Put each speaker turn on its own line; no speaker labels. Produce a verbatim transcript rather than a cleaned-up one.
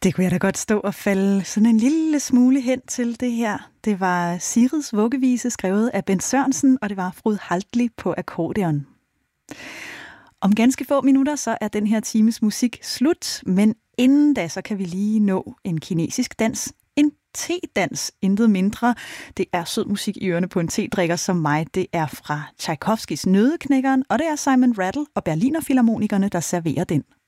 Det kunne jeg da godt stå og falde sådan en lille smule hen til det her. Det var Sigrids vuggevise, skrevet af Bent Sørensen, og det var Frode Haltli på akkordeon. Om ganske få minutter, så er den her times musik slut, men inden da, så kan vi lige nå en kinesisk dans. En te-dans, intet mindre. Det er sød musik i ørerne på en te-drikker som mig. Det er fra Tchaikovskis Nøddeknækkeren, og det er Simon Rattle og Berliner Filharmonikerne, der serverer den.